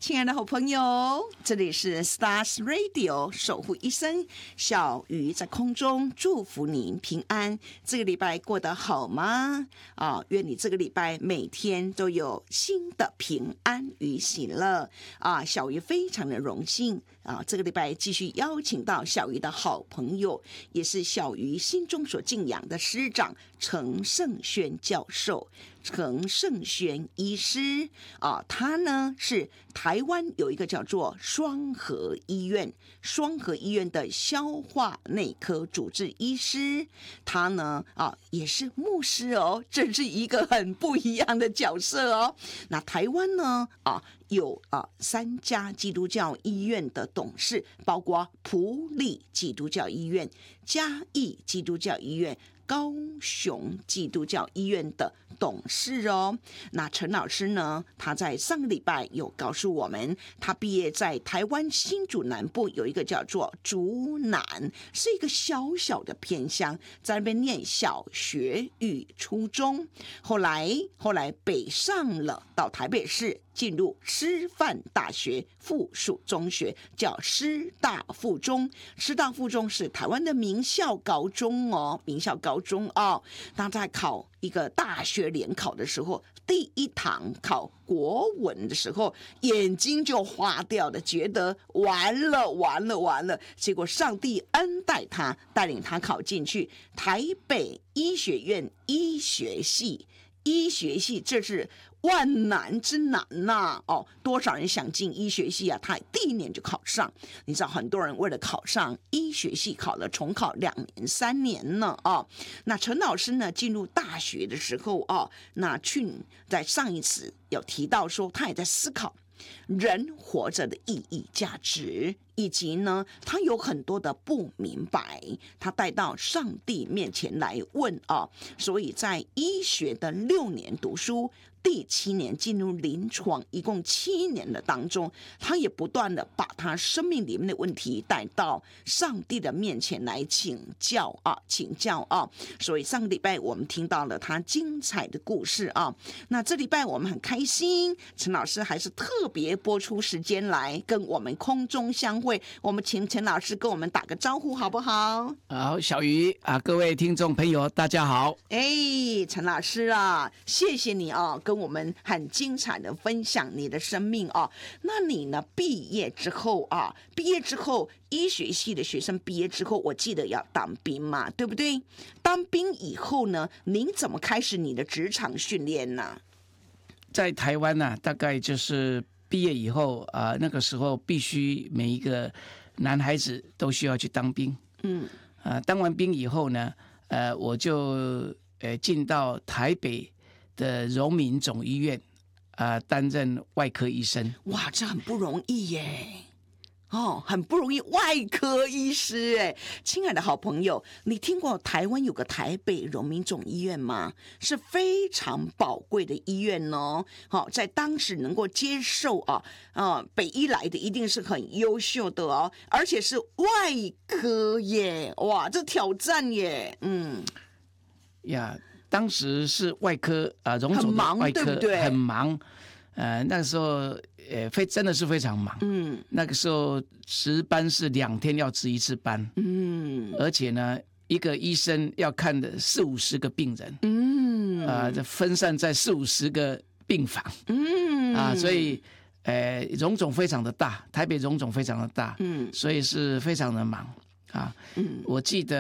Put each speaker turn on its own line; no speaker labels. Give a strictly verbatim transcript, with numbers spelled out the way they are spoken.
亲爱的好朋友，这里是 Stars Radio 守护一生，小鱼在空中祝福您平安。这个礼拜过得好吗？啊，愿你这个礼拜每天都有新的平安与喜乐啊！小鱼非常的荣幸啊，这个礼拜继续邀请到小鱼的好朋友，也是小鱼心中所敬仰的师长陈胜轩教授。陈胜轩医师啊，他呢是台湾有一个叫做双和医院，双和医院的消化内科主治医师，他呢啊也是牧师哦，这是一个很不一样的角色哦。那台湾呢啊有啊三家基督教医院的董事，包括埔里基督教医院、嘉义基督教医院、高雄基督教医院的董事哦。那陈老师呢，他在上个礼拜有告诉我们，他毕业在台湾新竹南部有一个叫做竹南，是一个小小的偏乡，在那边念小学与初中，后来后来北上了到台北市，进入师范大学附属中学，叫师大附中。师大附中是台湾的名校高中哦，名校高中哦。那在考一个大学联考的时候，第一堂考国文的时候，眼睛就花掉了，觉得完了完了完了。结果上帝恩待他，带领他考进去台北医学院医学系。医学系这是万难之难呐、啊！哦，多少人想进医学系啊？他第一年就考上。你知道，很多人为了考上医学系，考了重考两年、三年呢。哦，那陈老师呢，进入大学的时候哦，那去在上一次有提到说，他也在思考人活着的意义、价值，以及呢，他有很多的不明白，他带到上帝面前来问啊。所以在医学的六年读书，第七年进入临床，一共七年的当中，他也不断的把他生命里面的问题带到上帝的面前来请教啊，请教啊。所以上个礼拜我们听到了他精彩的故事啊。那这礼拜我们很开心，陈老师还是特别播出时间来跟我们空中相会。我们请陈老师跟我们打个招呼好不好？
好，小鱼啊，各位听众朋友大家好。
哎，陈老师啊，谢谢你啊，跟我们很精彩的分享你的生命啊。那你呢，毕业之后啊，毕业之后医学系的学生毕业之后，我记得要当兵嘛，对不对？当兵以后呢，您怎么开始你的职场训练呢？
在台湾呢、啊，大概就是毕业以后啊、呃，那个时候必须每一个男孩子都需要去当兵。嗯，啊、呃，当完兵以后呢，呃，我就呃进到台北的荣民总医院啊、呃，担任外科医生。
哇，这很不容易耶！哦，很不容易，外科医师哎，亲爱的好朋友，你听过台湾有个台北荣民总医院吗？是非常宝贵的医院哦。好、哦，在当时能够接受啊啊、呃、北医来的一定是很优秀的哦，而且是外科耶，哇，这挑战耶，嗯，
呀，当时是外科啊，荣总的外科
很忙，对不对？
很忙。呃，那个时候，呃，非真的是非常忙。嗯，那个时候值班是两天要值一次班。嗯，而且呢，一个医生要看的四五十个病人。嗯，啊、呃，分散在四五十个病房。嗯，啊，所以，呃，荣总非常的大，台北荣总非常的大。嗯，所以是非常的忙啊。嗯，我记得。